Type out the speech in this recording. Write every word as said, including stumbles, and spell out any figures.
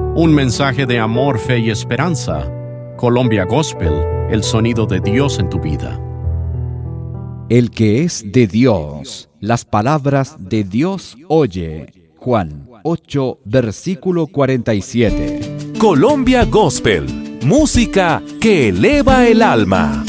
Un mensaje de amor, fe y esperanza. Colombia Gospel, el sonido de Dios en tu vida. El que es de Dios, las palabras de Dios oye. Juan ocho, versículo cuarenta y siete. Colombia Gospel, música que eleva el alma.